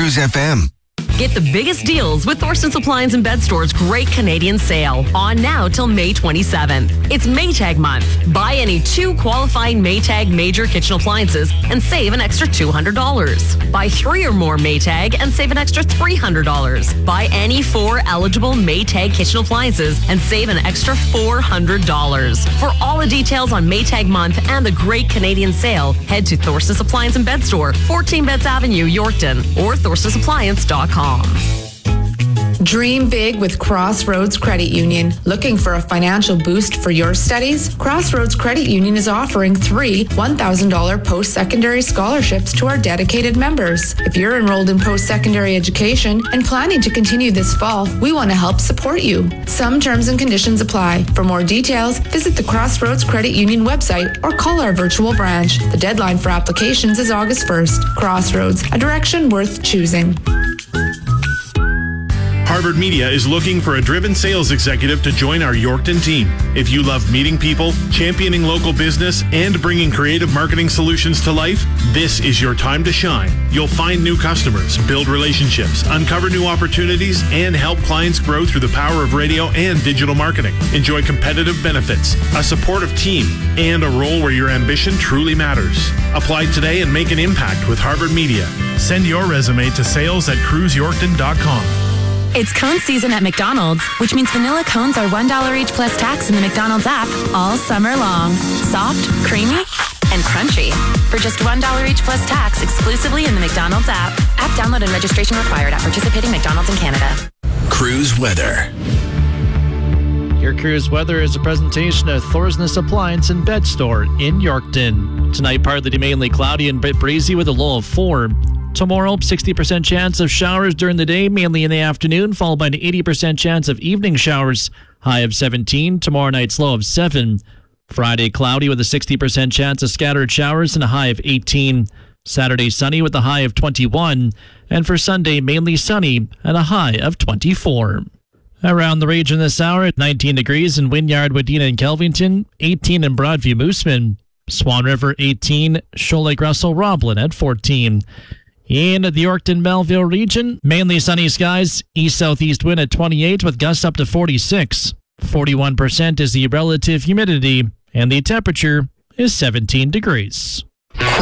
Cruise FM. Get the biggest deals with Thorsten's Appliance and Bed Store's Great Canadian Sale. On now till May 27th. It's Maytag month. Buy any 2 qualifying Maytag major kitchen appliances and save an extra $200. Buy 3 or more Maytag and save an extra $300. Buy any 4 eligible Maytag kitchen appliances and save an extra $400. For all the details on Maytag month and the Great Canadian Sale, head to Thorsten's Appliance and Bed Store, 14 Betts Avenue, Yorkton, or thorstensappliance.com. Dream big with Crossroads Credit Union. Looking for a financial boost for your studies? Crossroads Credit Union is offering 3 $1,000 post-secondary scholarships to our dedicated members. If you're enrolled in post-secondary education and planning to continue this fall, we want to help support you. Some terms and conditions apply. For more details, visit the Crossroads Credit Union website or call our virtual branch. The deadline for applications is August 1st. Crossroads, a direction worth choosing. Harvard Media is looking for a driven sales executive to join our Yorkton team. If you love meeting people, championing local business, and bringing creative marketing solutions to life, this is your time to shine. You'll find new customers, build relationships, uncover new opportunities, and help clients grow through the power of radio and digital marketing. Enjoy competitive benefits, a supportive team, and a role where your ambition truly matters. Apply today and make an impact with Harvard Media. Send your resume to sales@cruiseyorkton.com. It's cone season at McDonald's, which means vanilla cones are $1 each plus tax in the McDonald's app all summer long. Soft, creamy, and crunchy. For just $1 each plus tax exclusively in the McDonald's app. App download and registration required at participating McDonald's in Canada. Cruise weather. Your cruise weather is a presentation of Thorsten's Appliance and Bed Store in Yorkton. Tonight, partly to mainly cloudy and bit breezy with a low of 4. Tomorrow, 60% chance of showers during the day, mainly in the afternoon, followed by an 80% chance of evening showers, high of 17. Tomorrow night's low of 7. Friday, cloudy with a 60% chance of scattered showers and a high of 18. Saturday, sunny with a high of 21. And for Sunday, mainly sunny and a high of 24. Around the region this hour, 19 degrees in Wynyard, Wadena, and Kelvington, 18 in Broadview, Moosomin, Swan River, 18, Shoal Lake, Russell, Roblin at 14. In the Yorkton-Melville region, mainly sunny skies, east-southeast wind at 28 with gusts up to 46. 41% is the relative humidity, and the temperature is 17 degrees.